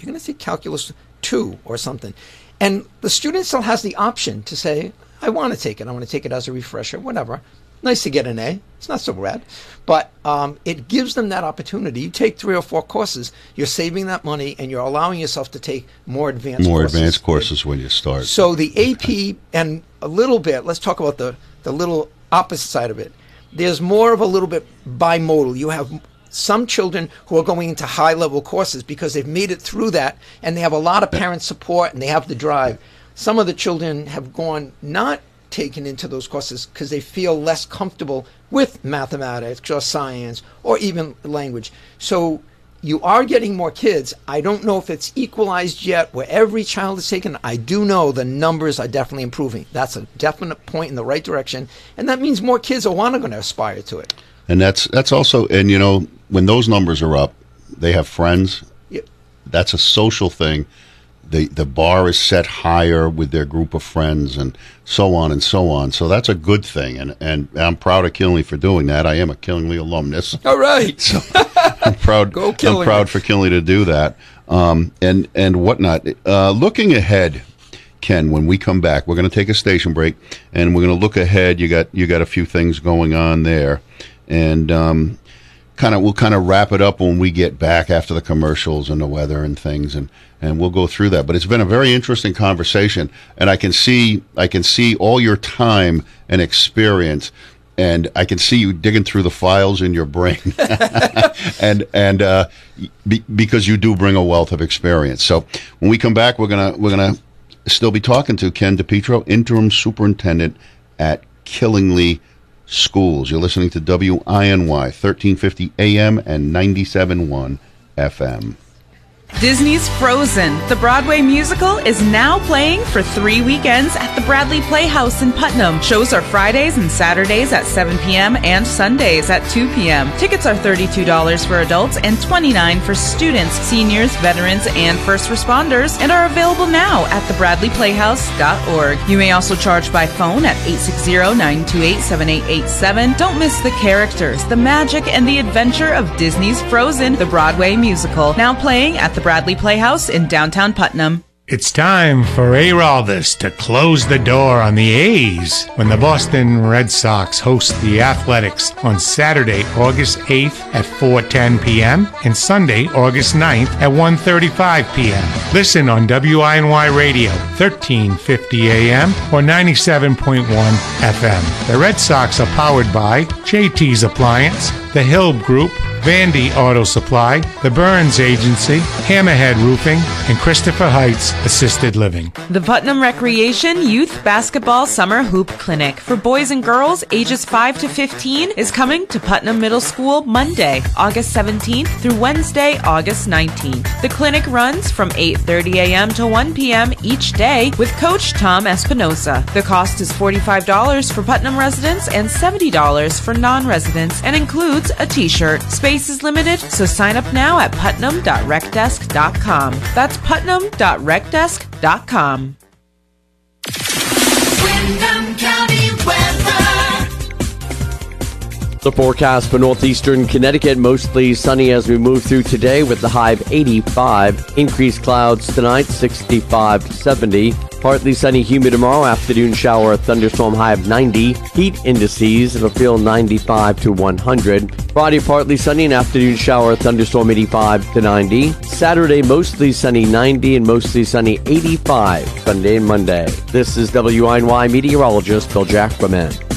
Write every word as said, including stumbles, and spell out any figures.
You're going to take Calculus two or something. And the student still has the option to say, I want to take it. I want to take it as a refresher, whatever. Nice to get an A. It's not so bad. But um, it gives them that opportunity. You take three or four courses, you're saving that money, and you're allowing yourself to take more advanced more courses. More advanced courses when you start. So the A P, and a little bit, let's talk about the, the little opposite side of it. There's more of a little bit bimodal. You have some children who are going into high-level courses because they've made it through that, and they have a lot of parent support, and they have the drive. Some of the children have gone not taken into those courses because they feel less comfortable with mathematics or science or even language. So you are getting more kids. I don't know if it's equalized yet where every child is taken. I do know the numbers are definitely improving. That's a definite point in the right direction. And that means more kids are want to going to aspire to it. And that's that's also, and you know, when those numbers are up, they have friends. Yep. That's a social thing. The the bar is set higher with their group of friends and so on and so on. So that's a good thing. And, and I'm proud of Kinley for doing that. I am a Kinley alumnus. All right. So I'm proud, Go I'm Kinley. proud for Kinley to do that. Um, and, and whatnot. Uh, looking ahead, Ken, when we come back, we're going to take a station break and we're going to look ahead. You got you got a few things going on there. And um, kind of we'll kind of wrap it up when we get back after the commercials and the weather and things, and, and we'll go through that. But it's been a very interesting conversation, and I can see I can see all your time and experience, and I can see you digging through the files in your brain, and and uh, be, because you do bring a wealth of experience. So when we come back, we're gonna we're gonna still be talking to Ken DiPietro, interim superintendent at Killingly Schools. You're listening to W I N Y, thirteen fifty A M and ninety-seven point one F M. Disney's Frozen, the Broadway musical, is now playing for three weekends at the Bradley Playhouse in Putnam. Shows are Fridays and Saturdays at seven p.m. and Sundays at two p.m. Tickets are thirty-two dollars for adults and twenty-nine dollars for students, seniors, veterans, and first responders, and are available now at the bradley playhouse dot org. You may also charge by phone at eight six zero, nine two eight, seven eight eight seven. Don't miss the characters, the magic, and the adventure of Disney's Frozen, the Broadway musical, now playing at the Bradley Playhouse in downtown Putnam. It's time for A-Raldus to close the door on the A's when the Boston Red Sox host the Athletics on Saturday, August eighth at four ten p.m. and Sunday, August ninth at one thirty-five p.m. Listen on W I N Y Radio, thirteen fifty A M or ninety-seven point one F M. The Red Sox are powered by J T's Appliance, the Hill Group, Vandy Auto Supply, the Burns Agency, Hammerhead Roofing, and Christopher Heights Assisted Living. The Putnam Recreation Youth Basketball Summer Hoop Clinic for boys and girls ages five to fifteen is coming to Putnam Middle School Monday, August seventeenth through Wednesday, August nineteenth. The clinic runs from eight thirty a.m. to one p.m. each day with Coach Tom Espinosa. The cost is forty-five dollars for Putnam residents and seventy dollars for non-residents and includes a t-shirt. Space is limited, so sign up now at putnam dot rec desk dot com. That's putnam dot rec desk dot com. Windham County weather. The forecast for northeastern Connecticut, mostly sunny as we move through today with the high of eighty-five. Increased clouds tonight, sixty-five to seventy. Partly sunny, humid tomorrow. Afternoon shower, a thunderstorm, high of ninety. Heat indices, it'll feel ninety-five to one hundred. Friday, partly sunny, an afternoon shower, thunderstorm, eighty-five to ninety. Saturday, mostly sunny, ninety, and mostly sunny, eighty-five. Sunday and Monday. This is W I N Y meteorologist Phil Jackman.